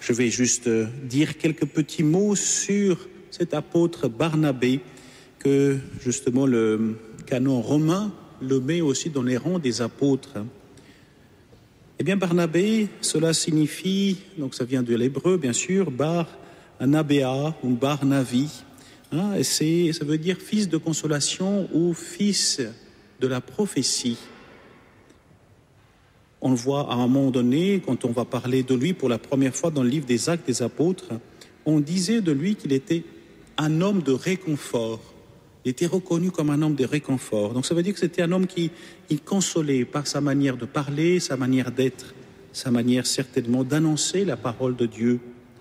Je vais juste dire quelques petits mots sur cet apôtre Barnabé que justement le canon romain le met aussi dans les rangs des apôtres. Eh bien, Barnabé, cela signifie, donc ça vient de l'hébreu bien sûr, Barnabéa ou Barnavi, et ça veut dire fils de consolation ou fils de la prophétie. On le voit à un moment donné, quand on va parler de lui pour la première fois dans le livre des Actes des Apôtres, on disait de lui qu'il était un homme de réconfort. Il était reconnu comme un homme de réconfort. Donc ça veut dire que c'était un homme qui consolait par sa manière de parler, sa manière d'être, sa manière certainement d'annoncer la parole de Dieu.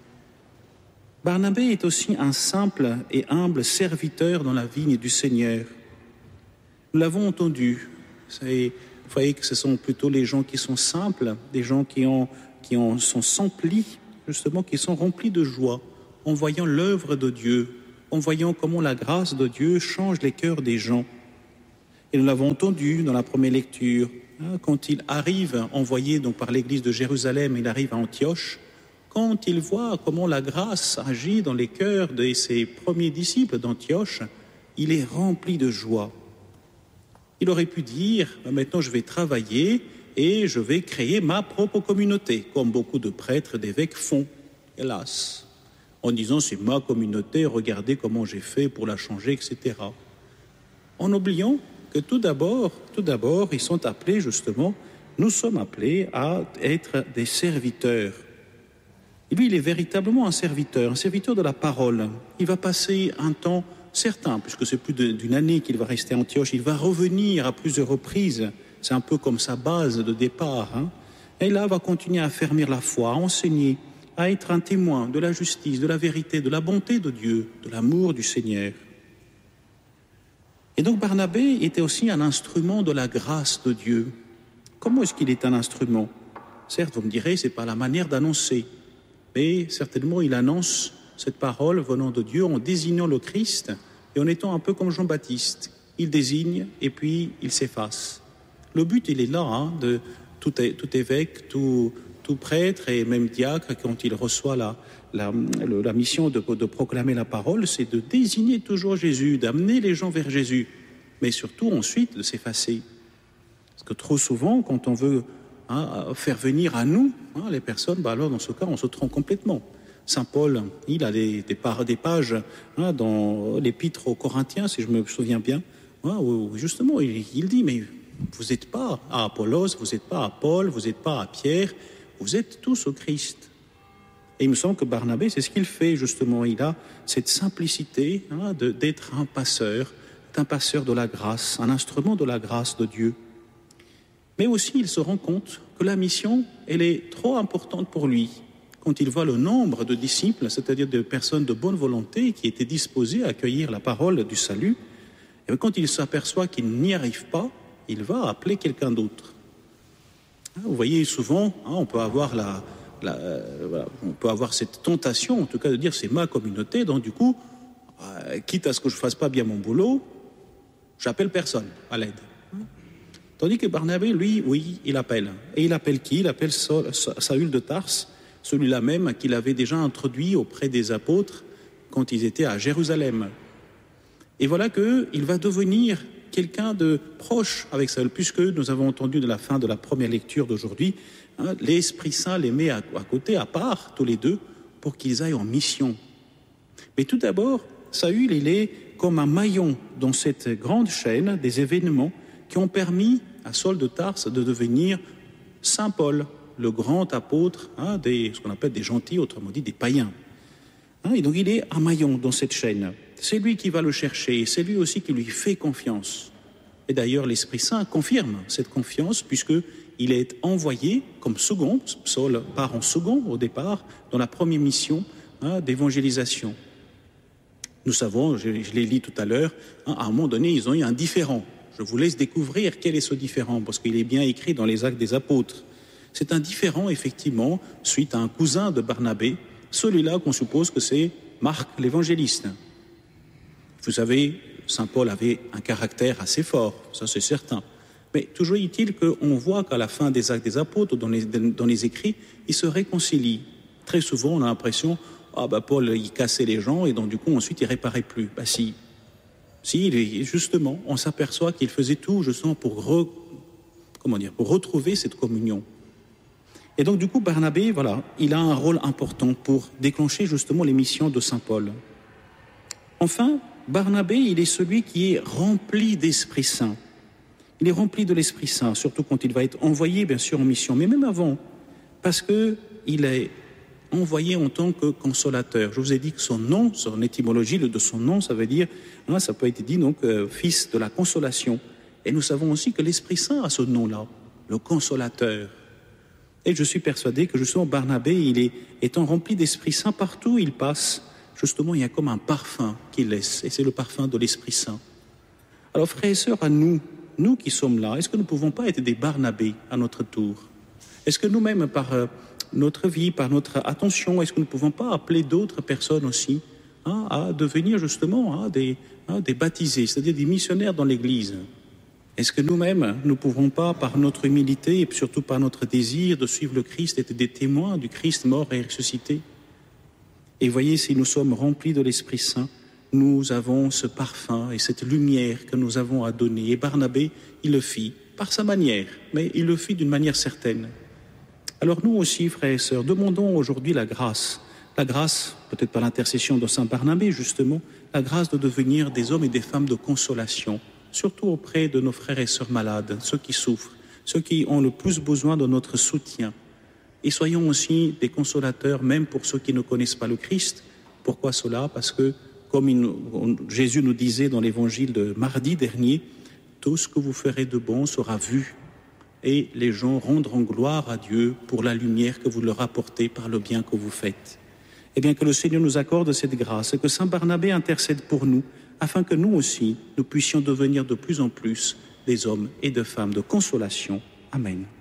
Barnabé est aussi un simple et humble serviteur dans la vigne du Seigneur. Nous l'avons entendu. Vous voyez que ce sont plutôt les gens qui sont simples, des gens qui sont sans plis, justement, qui sont remplis de joie en voyant l'œuvre de Dieu, en voyant comment la grâce de Dieu change les cœurs des gens. Et nous l'avons entendu dans la première lecture, quand il arrive, envoyé donc par l'église de Jérusalem, il arrive à Antioche, quand il voit comment la grâce agit dans les cœurs de ses premiers disciples d'Antioche, il est rempli de joie. Il aurait pu dire, maintenant je vais travailler et je vais créer ma propre communauté, comme beaucoup de prêtres et d'évêques font, hélas, en disant c'est ma communauté, regardez comment j'ai fait pour la changer, etc. En oubliant que tout d'abord, ils sont appelés justement, nous sommes appelés à être des serviteurs. Et lui, il est véritablement un serviteur de la parole. Il va passer un temps certain, puisque c'est plus d'une année qu'il va rester à Antioche, il va revenir à plusieurs reprises, c'est un peu comme sa base de départ, et là va continuer à affermir la foi, à enseigner, à être un témoin de la justice, de la vérité, de la bonté de Dieu, de l'amour du Seigneur. Et donc Barnabé était aussi un instrument de la grâce de Dieu. Comment est-ce qu'il est un instrument ? Certes, vous me direz, c'est pas la manière d'annoncer, mais certainement il annonce cette parole venant de Dieu en désignant le Christ et en étant un peu comme Jean-Baptiste. Il désigne et puis il s'efface. Le but, il est là, de tout évêque, tout prêtre et même diacre, quand il reçoit la mission de proclamer la parole, c'est de désigner toujours Jésus, d'amener les gens vers Jésus, mais surtout ensuite de s'effacer. Parce que trop souvent, quand on veut faire venir à nous les personnes, alors dans ce cas, on se trompe complètement. Saint Paul, il a des pages dans l'épître aux Corinthiens, si je me souviens bien, où justement il dit, mais vous n'êtes pas à Apollos, vous n'êtes pas à Paul, vous n'êtes pas à Pierre, vous êtes tous au Christ. Et il me semble que Barnabé, c'est ce qu'il fait justement, il a cette simplicité d'être un passeur de la grâce, un instrument de la grâce de Dieu. Mais aussi il se rend compte que la mission, elle est trop importante pour lui. Quand il voit le nombre de disciples, c'est-à-dire de personnes de bonne volonté qui étaient disposées à accueillir la parole du salut, et quand il s'aperçoit qu'il n'y arrive pas, il va appeler quelqu'un d'autre. Vous voyez, souvent, on peut avoir on peut avoir cette tentation, en tout cas, de dire c'est ma communauté, donc du coup, quitte à ce que je ne fasse pas bien mon boulot, j'appelle personne à l'aide. Tandis que Barnabé, lui, oui, il appelle. Et il appelle qui ? Il appelle Saül de Tarse, celui-là même qu'il avait déjà introduit auprès des apôtres quand ils étaient à Jérusalem. Et voilà qu'il va devenir quelqu'un de proche avec Saül, puisque nous avons entendu de la fin de la première lecture d'aujourd'hui, l'Esprit Saint les met à côté, à part, tous les deux, pour qu'ils aillent en mission. Mais tout d'abord, Saül, il est comme un maillon dans cette grande chaîne des événements qui ont permis à Saul de Tarse de devenir Saint Paul, le grand apôtre, ce qu'on appelle des gentils, autrement dit des païens. Et donc il est un maillon dans cette chaîne. C'est lui qui va le chercher, c'est lui aussi qui lui fait confiance. Et d'ailleurs, l'Esprit Saint confirme cette confiance, puisqu'il est envoyé comme second. Saul part en second au départ, dans la première mission d'évangélisation. Nous savons, je l'ai dit tout à l'heure, à un moment donné, ils ont eu un différend. Je vous laisse découvrir quel est ce différend, parce qu'il est bien écrit dans les Actes des Apôtres. C'est un différend, effectivement, suite à un cousin de Barnabé, celui-là qu'on suppose que c'est Marc l'évangéliste. Vous savez, Saint Paul avait un caractère assez fort, ça c'est certain. Mais toujours est-il qu'on voit qu'à la fin des Actes des Apôtres, dans les écrits, ils se réconcilient. Très souvent, on a l'impression, Paul, il cassait les gens et donc du coup, ensuite, il réparait plus. Si, justement, on s'aperçoit qu'il faisait tout justement pour retrouver cette communion. Et donc du coup, Barnabé, voilà, il a un rôle important pour déclencher justement les missions de Saint Paul. Enfin, Barnabé, il est celui qui est rempli d'Esprit Saint. Il est rempli de l'Esprit Saint, surtout quand il va être envoyé, bien sûr, en mission, mais même avant, parce qu'il est envoyé en tant que consolateur. Je vous ai dit que son nom, son étymologie de son nom, ça veut dire, ça peut être dit donc, fils de la consolation. Et nous savons aussi que l'Esprit Saint a ce nom-là, le consolateur. Et je suis persuadé que justement Barnabé, étant rempli d'Esprit Saint, partout où il passe, justement il y a comme un parfum qu'il laisse, et c'est le parfum de l'Esprit Saint. Alors frères et sœurs, à nous qui sommes là, est-ce que nous ne pouvons pas être des Barnabés à notre tour? Est-ce que nous-mêmes, par notre vie, par notre attention, est-ce que nous ne pouvons pas appeler d'autres personnes aussi à devenir justement des baptisés, c'est-à-dire des missionnaires dans l'Église? Est-ce que nous-mêmes, nous ne pouvons pas, par notre humilité et surtout par notre désir de suivre le Christ, être des témoins du Christ mort et ressuscité? Et voyez, si nous sommes remplis de l'Esprit Saint, nous avons ce parfum et cette lumière que nous avons à donner. Et Barnabé, il le fit par sa manière, mais il le fit d'une manière certaine. Alors nous aussi, frères et sœurs, demandons aujourd'hui la grâce, peut-être par l'intercession de Saint Barnabé justement, la grâce de devenir des hommes et des femmes de consolation, surtout auprès de nos frères et sœurs malades, ceux qui souffrent, ceux qui ont le plus besoin de notre soutien. Et soyons aussi des consolateurs, même pour ceux qui ne connaissent pas le Christ. Pourquoi cela? Parce que, comme Jésus nous disait dans l'évangile de mardi dernier, tout ce que vous ferez de bon sera vu. Et les gens rendront gloire à Dieu pour la lumière que vous leur apportez par le bien que vous faites. Eh bien, que le Seigneur nous accorde cette grâce et que Saint Barnabé intercède pour nous, afin que nous aussi, nous puissions devenir de plus en plus des hommes et des femmes de consolation. Amen.